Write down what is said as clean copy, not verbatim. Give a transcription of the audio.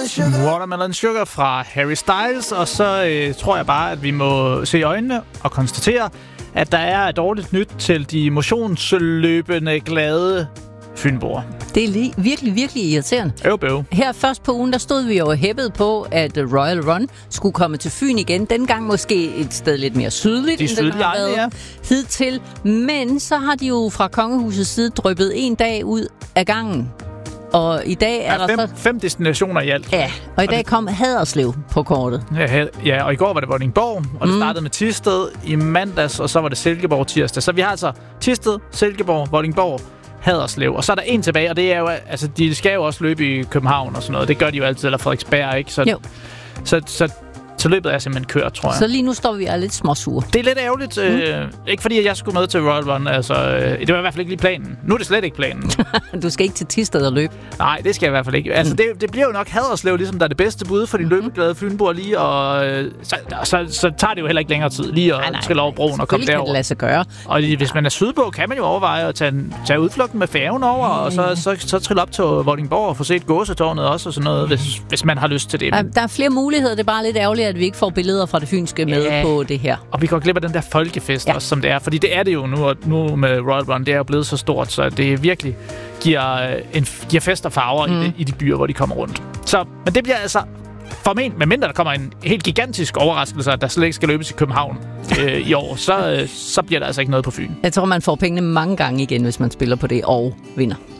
Watermelon Sugar fra Harry Styles, og så tror jeg bare, at vi må se i øjnene og konstatere, at der er et dårligt nyt til de motionsløbende glade fynboer. Det er virkelig, virkelig irriterende. Her først på ugen, der stod vi jo hæppet på, at Royal Run skulle komme til Fyn igen. Dengang måske et sted lidt mere sydligt, end den har været hidtil. Men så har de jo fra Kongehusets side dryppet en dag ud af gangen. Og i dag er der 5 destinationer i alt. Ja, og i dag kom Haderslev på kortet. Ja, og i går var det Vordingborg, og det startede med Thisted i mandags, og så var det Silkeborg tirsdag. Så vi har altså Thisted, Silkeborg, Vordingborg, Haderslev. Og så er der en tilbage, og det er jo, altså, de skal jo også løbe i København og sådan noget. Det gør de jo altid, eller Frederiksberg, ikke? Så løbet er simpelthen kørt, tror jeg. Så lige nu står vi og er lidt småsure. Det er lidt ærgerligt. Ikke fordi, at jeg skulle med til Royal Run. Altså, det var i hvert fald ikke lige planen. Nu er det slet ikke planen. Du skal ikke til Thisted og løbe? Nej, det skal jeg i hvert fald ikke. Altså, det bliver jo nok Haderslev, ligesom der er det bedste bud for de løbeglade fynboer lige. Og så tager det jo heller ikke længere tid lige at trille over broen og komme derover. Kan det lade sig gøre. Og hvis man er sydpå, kan man jo overveje at tage udflugten med færgen over, og så trille op til Vordingborg og få set gåsetårnet også, og sådan noget, hvis man har lyst til det. Der er flere muligheder. Det er bare lidt ærgerligt, at vi ikke får billeder fra det fynske med på det her. Og vi går glip af den der folkefest også, som det er. Fordi det er det jo nu, og nu med Royal Run, det er jo blevet så stort, så det virkelig giver fest og farver i de byer, hvor de kommer rundt. Men det bliver altså medmindre der kommer en helt gigantisk overraskelse, at der slet ikke skal løbes i København i år, så bliver der altså ikke noget på Fyn. Jeg tror, man får pengene mange gange igen, hvis man spiller på det og vinder.